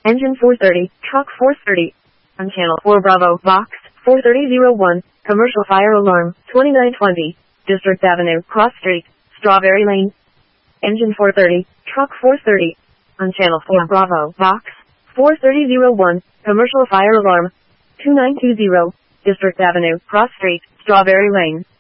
Engine 430, truck 430. On channel 4 Bravo, box 43001, commercial fire alarm 2920, District Avenue, Cross Street, Strawberry Lane. Engine 430, truck 430. On channel 4 Bravo, box 43001, commercial fire alarm 2920, District Avenue, Cross Street, Strawberry Lane.